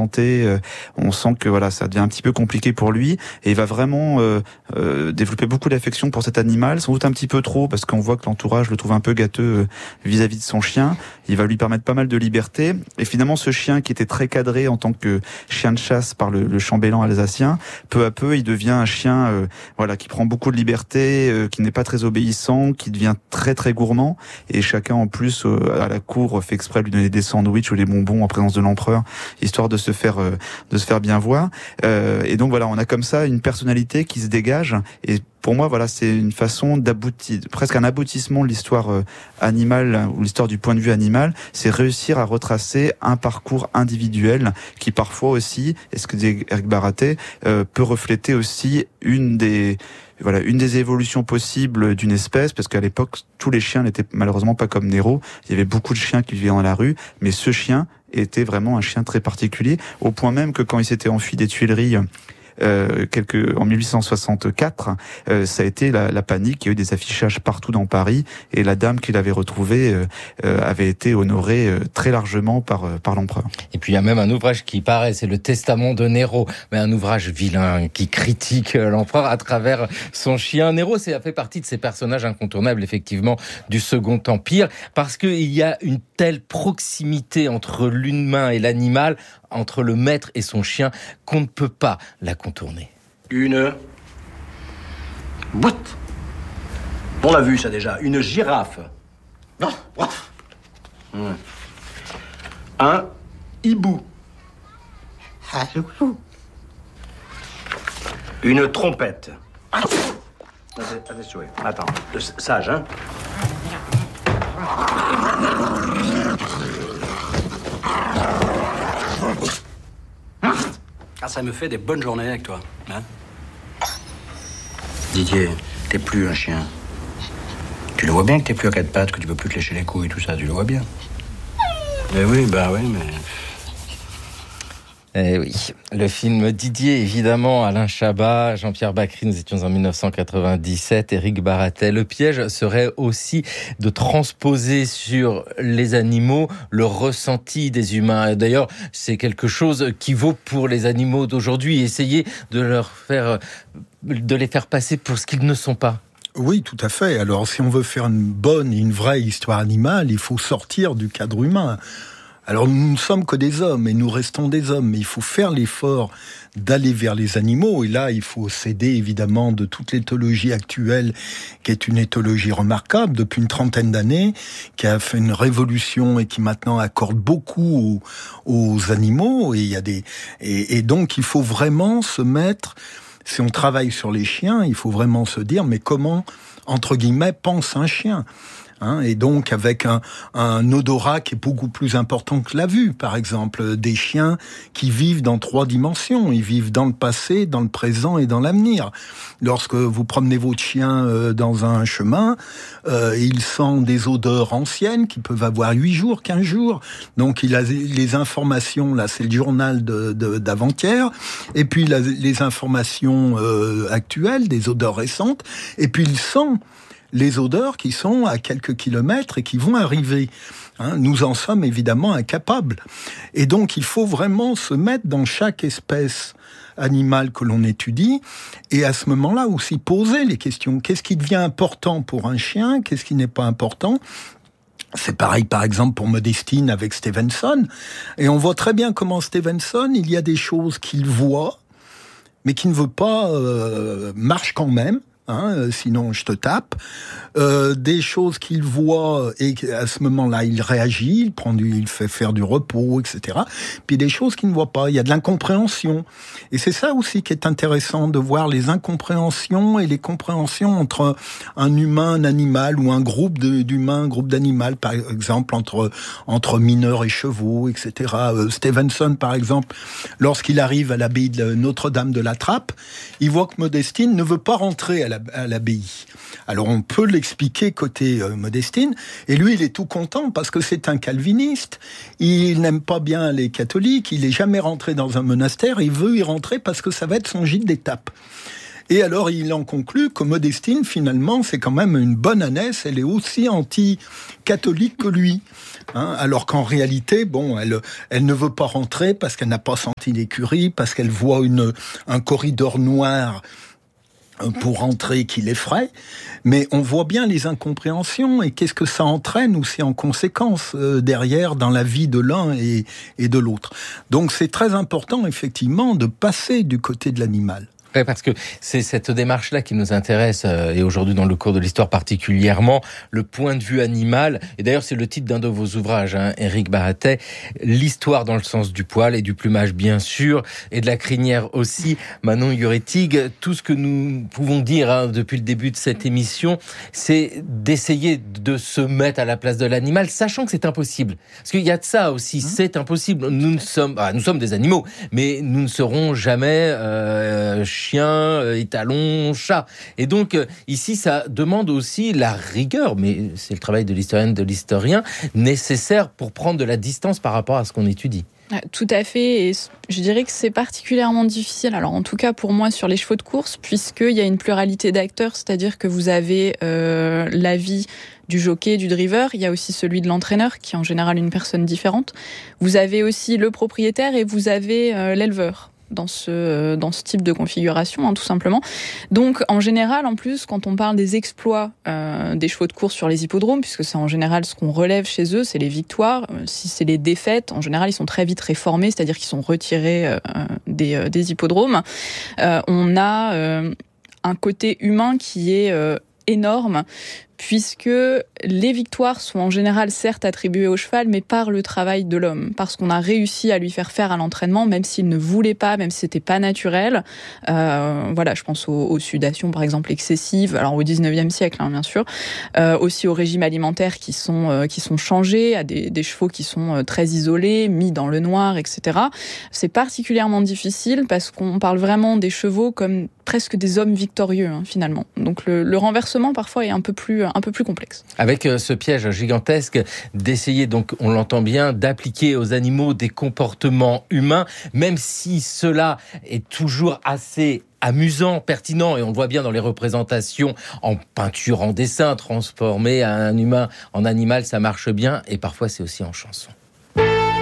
santé. On sent que voilà, ça devient un petit peu compliqué pour lui, et il va vraiment développer beaucoup d'affection pour cet animal, sans doute un petit peu trop, parce qu'on voit que l'entourage le trouve un peu gâteux vis-à-vis de son chien. Il va lui permettre pas mal de liberté, et finalement ce chien qui était très cadré en tant que chien de chasse par le chambellan alsacien, peu à peu il devient un chien voilà, qui prend beaucoup de liberté, qui n'est pas très obéissant, qui devient très très gourmand, et chacun en plus à la cour fait exprès de lui donner des sandwichs ou des bonbons en présence de l'empereur, histoire de se faire bien voir. Et donc voilà, on a comme ça une personnalité qui se dégage, et pour moi, voilà, c'est une façon d'aboutir, presque un aboutissement de l'histoire animale, ou l'histoire du point de vue animal, c'est réussir à retracer un parcours individuel qui parfois aussi, et ce que dit Éric Baraté, peut refléter aussi une des évolutions possibles d'une espèce, parce qu'à l'époque, tous les chiens n'étaient malheureusement pas comme Nero. Il y avait beaucoup de chiens qui vivaient dans la rue, mais ce chien était vraiment un chien très particulier, au point même que quand il s'était enfui des Tuileries, en 1864, ça a été la panique. Il y a eu des affichages partout dans Paris, et la dame qui l'avait retrouvé avait été honorée très largement par l'empereur. Et puis il y a même un ouvrage qui paraît, c'est le Testament de Nero, mais un ouvrage vilain qui critique l'empereur à travers son chien. Nero, ça fait partie de ces personnages incontournables, effectivement, du Second Empire, parce qu'il y a une telle proximité entre l'humain et l'animal, entre le maître et son chien, qu'on ne peut pas la contourner. Une boute. On l'a vu ça déjà. Une girafe. Un hibou. Une trompette. Attention, attends. Sage, hein. Ah, ça me fait des bonnes journées avec toi, hein. Didier, t'es plus un chien. Tu le vois bien que t'es plus à quatre pattes, que tu peux plus te lécher les couilles et tout ça, tu le vois bien. Mais oui, mais... Eh oui, le film Didier, évidemment, Alain Chabat, Jean-Pierre Bacry, nous étions en 1997, Éric Baratet. Le piège serait aussi de transposer sur les animaux le ressenti des humains. D'ailleurs, c'est quelque chose qui vaut pour les animaux d'aujourd'hui. Essayer de les faire passer pour ce qu'ils ne sont pas. Oui, tout à fait. Alors, si on veut faire une vraie histoire animale, il faut sortir du cadre humain. Alors nous ne sommes que des hommes et nous restons des hommes, mais il faut faire l'effort d'aller vers les animaux, et là il faut s'aider évidemment de toute l'éthologie actuelle, qui est une éthologie remarquable depuis une trentaine d'années, qui a fait une révolution et qui maintenant accorde beaucoup aux animaux, et donc il faut vraiment se mettre, si on travaille sur les chiens, il faut vraiment se dire mais comment, entre guillemets, pense un chien ? Et donc avec un odorat qui est beaucoup plus important que la vue, par exemple, des chiens qui vivent dans 3 dimensions, ils vivent dans le passé, dans le présent et dans l'avenir. Lorsque vous promenez votre chien dans un chemin, il sent des odeurs anciennes qui peuvent avoir 8 jours, 15 jours, donc il a les informations, là c'est le journal d'avant-hier, et puis les informations actuelles, des odeurs récentes, et puis il sent les odeurs qui sont à quelques kilomètres et qui vont arriver. Nous en sommes évidemment incapables. Et donc, il faut vraiment se mettre dans chaque espèce animale que l'on étudie, et à ce moment-là aussi poser les questions. Qu'est-ce qui devient important pour un chien ? Qu'est-ce qui n'est pas important ? C'est pareil, par exemple, pour Modestine avec Stevenson. Et on voit très bien comment Stevenson, il y a des choses qu'il voit, mais qui ne veut pas, marche quand même. Sinon je te tape. Des choses qu'il voit, et à ce moment-là il réagit, il fait faire du repos, etc. Puis des choses qu'il ne voit pas, il y a de l'incompréhension. Et c'est ça aussi qui est intéressant, de voir les incompréhensions et les compréhensions entre un humain, un animal, ou un groupe d'humains, un groupe d'animaux, par exemple entre mineurs et chevaux, etc. Stevenson, par exemple, lorsqu'il arrive à l'abbaye de Notre-Dame de la Trappe, il voit que Modestine ne veut pas rentrer à l'abbaye. Alors on peut l'expliquer côté Modestine, et lui il est tout content parce que c'est un calviniste, il n'aime pas bien les catholiques, il est jamais rentré dans un monastère, il veut y rentrer parce que ça va être son gîte d'étape. Et alors, il en conclut que Modestine, finalement, c'est quand même une bonne ânesse. Elle est aussi anti-catholique que lui. Alors qu'en réalité, elle ne veut pas rentrer parce qu'elle n'a pas senti l'écurie, parce qu'elle voit un corridor noir pour rentrer qui l'effraie. Mais on voit bien les incompréhensions et qu'est-ce que ça entraîne aussi en conséquence derrière dans la vie de l'un et de l'autre. Donc c'est très important, effectivement, de passer du côté de l'animal. Ouais, parce que c'est cette démarche-là qui nous intéresse, et aujourd'hui dans le cours de l'histoire particulièrement, le point de vue animal. Et d'ailleurs, c'est le titre d'un de vos ouvrages, Éric Baratet, l'histoire dans le sens du poil et du plumage, bien sûr, et de la crinière aussi. Manon Yuretig, tout ce que nous pouvons dire depuis le début de cette émission, c'est d'essayer de se mettre à la place de l'animal, sachant que c'est impossible. Parce qu'il y a de ça aussi, c'est impossible. Nous sommes des animaux, mais nous ne serons jamais chien, étalon, chat. Et donc, ici, ça demande aussi la rigueur, mais c'est le travail de l'historienne, de l'historien, nécessaire pour prendre de la distance par rapport à ce qu'on étudie. Tout à fait, et je dirais que c'est particulièrement difficile, alors en tout cas pour moi sur les chevaux de course, puisqu'il y a une pluralité d'acteurs, c'est-à-dire que vous avez l'avis du jockey, du driver, il y a aussi celui de l'entraîneur, qui est en général une personne différente. Vous avez aussi le propriétaire et vous avez l'éleveur dans ce type de configuration, tout simplement. Donc, en général, en plus, quand on parle des exploits des chevaux de course sur les hippodromes, puisque c'est en général ce qu'on relève chez eux, c'est les victoires. Si c'est les défaites, en général, ils sont très vite réformés, c'est-à-dire qu'ils sont retirés des hippodromes. On a un côté humain qui est énorme, puisque les victoires sont en général certes attribuées au cheval, mais par le travail de l'homme, parce qu'on a réussi à lui faire faire à l'entraînement, même s'il ne voulait pas, même si c'était pas naturel. Je pense aux sudations, par exemple, excessives, alors au 19e siècle, bien sûr, aussi aux régimes alimentaires qui sont changés, à des chevaux qui sont très isolés, mis dans le noir, etc. C'est particulièrement difficile parce qu'on parle vraiment des chevaux comme presque des hommes victorieux, finalement. Donc le renversement, parfois, est un peu plus complexe. Avec ce piège gigantesque d'essayer, donc on l'entend bien, d'appliquer aux animaux des comportements humains, même si cela est toujours assez amusant, pertinent, et on le voit bien dans les représentations en peinture, en dessin, transformer un humain en animal, ça marche bien, et parfois c'est aussi en chanson.